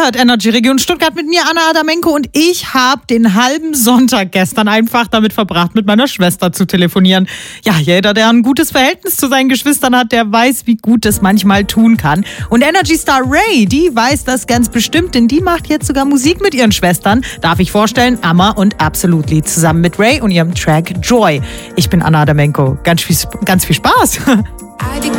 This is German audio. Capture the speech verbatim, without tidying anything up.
hört Energy Region Stuttgart mit mir, Anna Adamenko, und ich habe den halben Sonntag gestern einfach damit verbracht, mit meiner Schwester zu telefonieren. Ja, jeder, der ein gutes Verhältnis zu seinen Geschwistern hat, der weiß, wie gut es manchmal tun kann. Und Energy Star Ray, die weiß das ganz bestimmt, denn die macht jetzt sogar Musik mit ihren Schwestern. Darf ich vorstellen, Amma und Absolutely zusammen mit Ray und ihrem Track Joy. Ich bin Anna Adamenko. Ganz viel, ganz viel Spaß.